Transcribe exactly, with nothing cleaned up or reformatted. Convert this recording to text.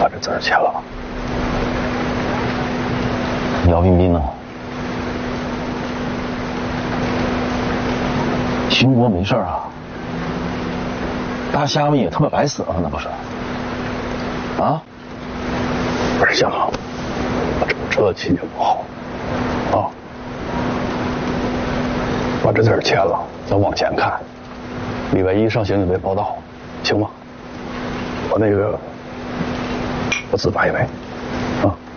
把这字儿签了。 姚彬彬呢？秦国没事啊？大虾米也他妈白死了，那不是？啊？ 不是想好，这这心情不好啊。把这字儿签了，咱往前看。礼拜一上刑警队报道，行吗？我那个，我自罚一回。